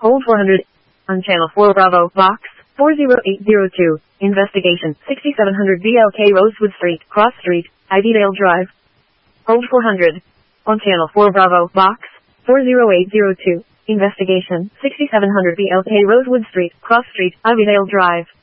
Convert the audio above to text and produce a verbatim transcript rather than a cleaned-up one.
Hold four hundred. On channel four Bravo, box four zero eight zero two. Investigation, sixty-seven hundred B L K Rosewood Street, Cross Street, Ivydale Drive. Hold four hundred. On channel four Bravo, box four zero eight zero two. Investigation, sixty-seven hundred B L K Rosewood Street, Cross Street, Ivydale Drive.